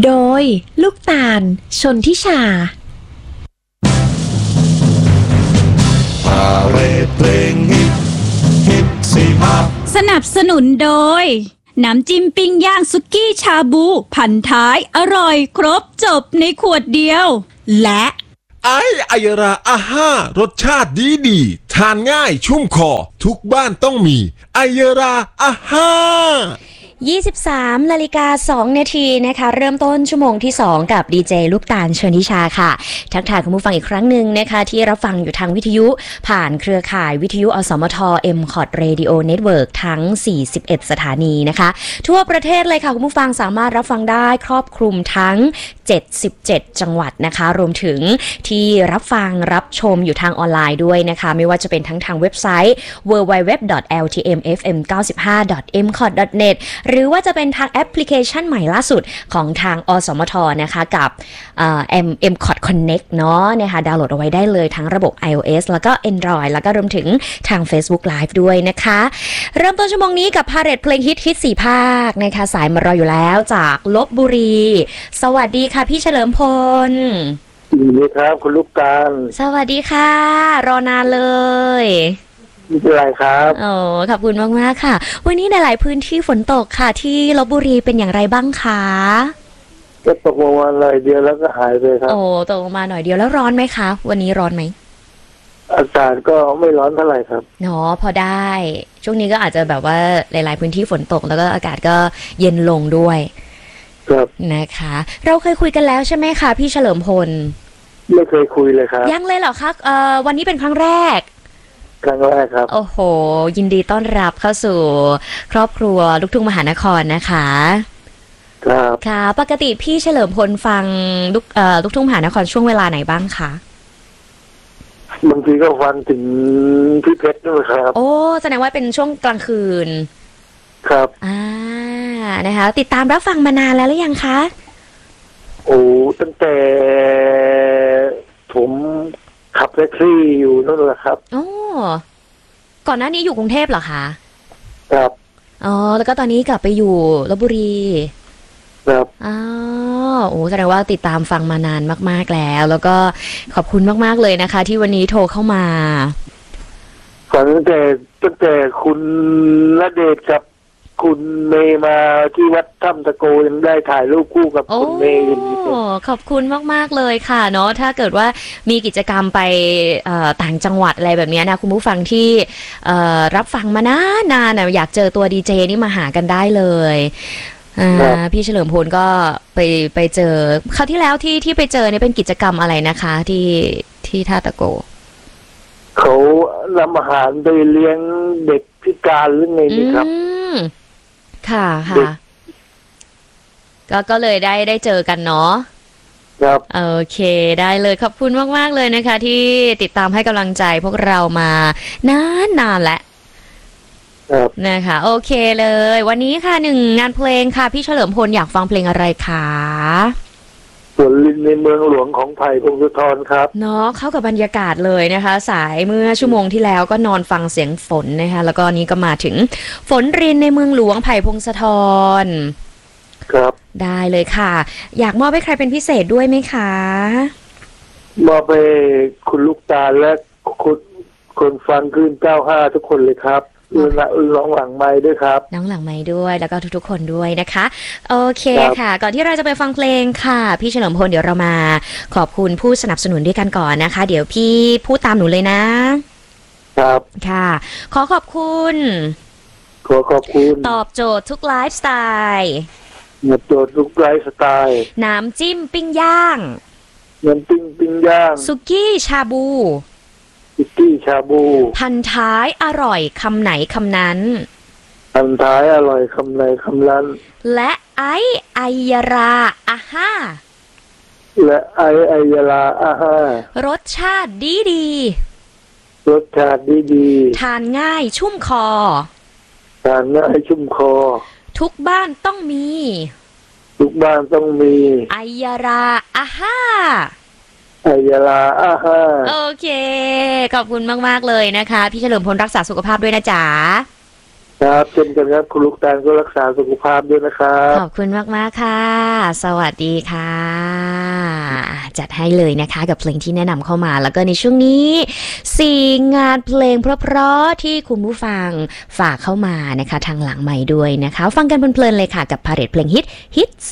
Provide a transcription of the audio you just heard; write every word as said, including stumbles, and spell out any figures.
โดยลูกตาลชนทิชาพาเรดเพลงฮิตฮิตสี่ภาคสนับสนุนโดยน้ำจิ้มปิ้งย่างสุกี้ชาบูพันท้ายอร่อยครบจบในขวดเดียวและไอไอยราอาห้ารสชาติดีดีทานง่ายชุ่มคอทุกบ้านต้องมีไอยราอาห้ายี่สิบสามนาฬิกาสองนาทีนะคะเริ่มต้นชั่วโมงที่สองกับดีเจลูกตาลชนิชาค่ะทักทายคุณผู้ฟังอีกครั้งหนึ่งนะคะที่รับฟังอยู่ทางวิทยุผ่านเครือข่ายวิทยุอสมท เอ็ม คอท Radio Network ทั้งสี่สิบเอ็ดสถานีนะคะทั่วประเทศเลยค่ะคุณผู้ฟังสามารถรับฟังได้ครอบคลุมทั้งเจ็ดสิบเจ็ดจังหวัดนะคะรวมถึงที่รับฟังรับชมอยู่ทางออนไลน์ด้วยนะคะไม่ว่าจะเป็นทั้งทางเว็บไซต์ ดับเบิลยู ดับเบิลยู ดับเบิลยู ดอท แอล ที เอ็ม เอฟ เอ็ม เก้าสิบห้า ดอท เอ็ม คอท ดอท เน็ต หรือว่าจะเป็นทางแอปพลิเคชันใหม่ล่าสุดของทางอสมทนะคะกับเอ่อ เอ็ม คอท Connect เนาะนะคะดาวน์โหลดเอาไว้ได้เลยทั้งระบบ iOS แล้วก็ Android แล้วก็รวมถึงทาง Facebook Live ด้วยนะคะเริ่มต้นชั่วโมงนี้กับพาเรดเพลงฮิตฮิตสี่ภาคนะคะสายมารออยู่แล้วจากลพบุรีสวัสดีค่ะพี่เฉลิมพลสวัสดีครับคุณลูกตาลสวัสดีค่ะรอนานเลยไม่เป็นไรครับโอ้ขอบคุณมากๆค่ะวันนี้ในหลายพื้นที่ฝนตกค่ะที่ลพบุรีเป็นอย่างไรบ้างคะก็ตกประมาณหน่อยเดียวแล้วก็หายไปครับโอ้ตกมาหน่อยเดียวแล้วร้อนไหมคะวันนี้ร้อนไหมอากาศก็ไม่ร้อนเท่าไหร่ครับเนาะพอได้ช่วงนี้ก็อาจจะแบบว่าหลายๆพื้นที่ฝนตกแล้วก็อากาศก็เย็นลงด้วยครับนะคะเราเคยคุยกันแล้วใช่ไหมคะพี่เฉลิมพลไม่เคยคุยเลยครับยังเลยเหรอคะเอ่อวันนี้เป็นครั้งแรกครั้งแรกครับโอ้โหยินดีต้อนรับเข้าสู่ครอบครัวลูกทุ่งมหานครนะคะครับค่ะปกติพี่เฉลิมพลฟังลูกเอ่อลูกทุ่งมหานครช่วงเวลาไหนบ้างคะบางทีก็ฟังถึงพี่เพชรด้วยครับโอ้แสดงว่าเป็นช่วงกลางคืนครับอ่านะคะติดตามรับฟังมานานแล้วหรือยังคะโอ้ตั้งแต่ผมขับแท็กซี่อยู่นั่นแหละครับโอ้ก่อนหน้านี้อยู่กรุงเทพเหรอคะครับอ๋อแล้วก็ตอนนี้กลับไปอยู่ลพบุรีครับอ๋อโอ้แสดงว่าติดตามฟังมานานมากๆแล้วแล้วก็ขอบคุณมากๆเลยนะคะที่วันนี้โทรเข้ามาก่อนตั้งแต่ตั้งแต่คุณณเดชน์กับคุณเมย์มาที่วัดถ้ำตะโกยังได้ถ่ายรูปคู่กับคุณเมย์โอ้ขอบคุณมากๆเลยค่ะเนาะถ้าเกิดว่ามีกิจกรรมไปต่างจังหวัดอะไรแบบนี้นะคุณผู้ฟังที่รับฟังมานานๆนะอยากเจอตัวดีเจนี่มาหากันได้เลยพี่เฉลิมพลก็ไปไปเจอคราวที่แล้วที่ที่ไปเจอเนี่ยเป็นกิจกรรมอะไรนะคะที่ที่ท่าตะโกเขานำอาหารไปเลี้ยงเด็กพิการหรือไงนี่ครับค่ะค่ะก็ก็เลยได้ได้เจอกันเนาะครับโอเคได้เลยขอบคุณมากๆเลยนะคะที่ติดตามให้กำลังใจพวกเรามานานนานแล้วนะคะโอเคเลยวันนี้ค่ะหนึ่งงานเพลงค่ะพี่เฉลิมพลอยากฟังเพลงอะไรคะฝนรินในเมืองหลวงของไผ่พงศธรครับเนาะเข้ากับบรรยากาศเลยนะคะสายเมื่อชั่วโมงที่แล้วก็นอนฟังเสียงฝนนะคะแล้วก็นี้ก็มาถึงฝนรินในเมืองหลวงไผ่พงศธรครับได้เลยค่ะอยากมอบให้ใครเป็นพิเศษด้วยไหมคะมอบไปคุณลูกตาและคุณคนฟังคืนเก้าห้าทุกคนเลยครับน้องหลังไม้ด้วยครับน้องหลังไม้ด้วยแล้วก็ทุกๆคนด้วยนะคะโอเคค่ะก่อนที่เราจะไปฟังเพลงค่ะพี่เฉลิมพลเดี๋ยวเรามาขอบคุณผู้สนับสนุนด้วยกันก่อนนะคะเดี๋ยวพี่พูดตามหนูเลยนะครับค่ะขอขอบคุณขอขอบคุณตอบโจทย์ทุกไลฟ์สไตล์ตอบโจทย์ทุกไลฟ์สไตล์น้ำจิ้มปิ้งย่างน้ำจิ้มปิ้งย่างสุกี้ชาบูสุกี้ชาบูพันท้ายอร่อยคำไหนคำนั้นพันท้ายอร่อยคำไหนคำนั้นและไอไอยราอาห้าและไอไอยราอาห้ารสชาติดีดีรสชาติดีดีทานง่ายชุ่มคอทานง่ายชุ่มคอทุกบ้านต้องมีทุกบ้านต้องมีไอยราอาห้าไอยาลาอาฮาโอเคขอบคุณมากๆเลยนะคะพี่เฉลิมพลรักษาสุขภาพด้วยนะจ๊ะคครับเช่นกันครับคุณลูกตาลก็รักษาสุขภาพด้วยนะครับขอบคุณมากๆค่ะสวัสดีค่ะจัดให้เลยนะคะกับเพลงที่แนะนำเข้ามาแล้วก็ในช่วงนี้สี่งานเพลงเพราะๆที่คุณผู้ฟังฝากเข้ามานะคะทางหลังใหม่ด้วยนะคะฟังกันเพลินๆเลยค่ะกับพาเรทเพลงฮิตฮิต